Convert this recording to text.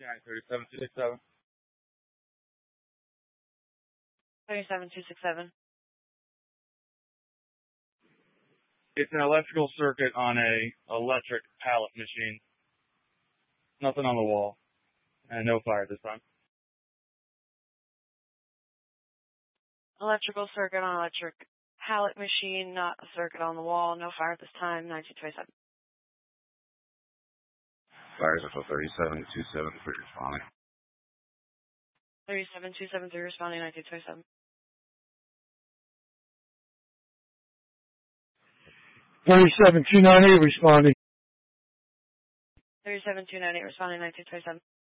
Yeah, 37267. 37267. It's an electrical circuit on a electric pallet machine. Nothing on the wall. And no fire this time. Electrical circuit on electric pallet machine, not a circuit on the wall. No fire this time. 9227. Fires up to 3727 for responding. 37273 responding. 9227. 37298 responding. 37298 responding. 9227.